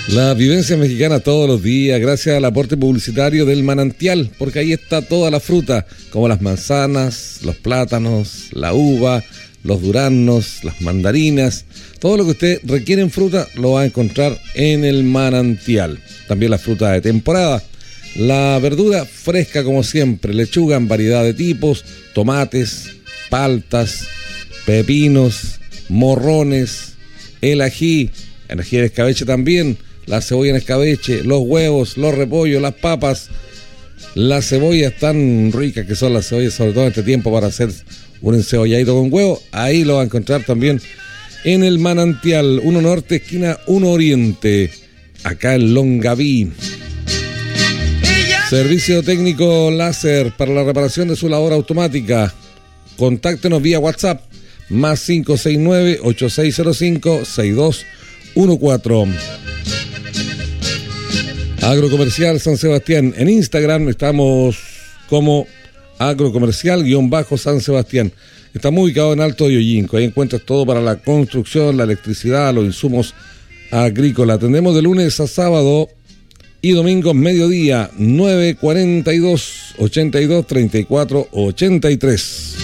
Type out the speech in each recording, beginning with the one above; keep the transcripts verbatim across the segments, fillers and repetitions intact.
La vivencia mexicana todos los días, gracias al aporte publicitario del Manantial, porque ahí está toda la fruta, como las manzanas, los plátanos, la uva, los duraznos, las mandarinas, todo lo que usted requiere en fruta lo va a encontrar en el Manantial. También la fruta de temporada, la verdura fresca como siempre, lechuga en variedad de tipos, tomates, paltas, pepinos, morrones, el ají, el ají en escabeche también, la cebolla en escabeche, los huevos, los repollos, las papas, las cebollas tan ricas que son las cebollas, sobre todo en este tiempo para hacer un encebolladito con huevo, ahí lo va a encontrar también en el Manantial, uno norte, esquina uno oriente, acá en Longaví. Servicio técnico láser para la reparación de su lavadora automática. Contáctenos vía WhatsApp, más cinco seis nueve, ocho seis cero cinco, seis dos uno cuatro. Agrocomercial San Sebastián. En Instagram estamos como agrocomercial-San Sebastián. Estamos ubicados en Alto de Hoyinco. Ahí encuentras todo para la construcción, la electricidad, los insumos agrícolas. Atendemos de lunes a sábado y domingo mediodía, nueve cuarenta y dos, ochenta y dos, treinta y cuatro, ochenta y tres.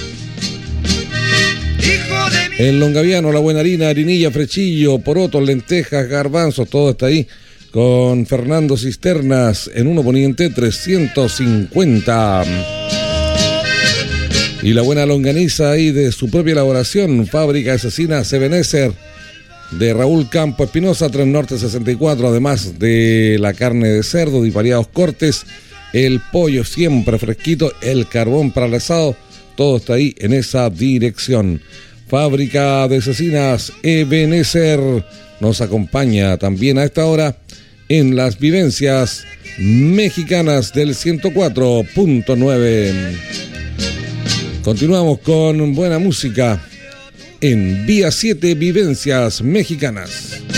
En Longaviano, La Buena Harina, harinilla, frechillo, porotos, lentejas, garbanzos, todo está ahí. Con Fernando Cisternas, en uno Poniente trescientos cincuenta. Y la buena longaniza ahí de su propia elaboración, fábrica asesina Sebenecer, de Raúl Campo Espinosa, tres Norte sesenta y cuatro, además de la carne de cerdo de variados cortes, el pollo siempre fresquito, el carbón para el asado, todo está ahí en esa dirección. Fábrica de asesinas Ebenecer nos acompaña también a esta hora en las vivencias mexicanas del ciento cuatro punto nueve. Continuamos con buena música en Vía siete Vivencias Mexicanas.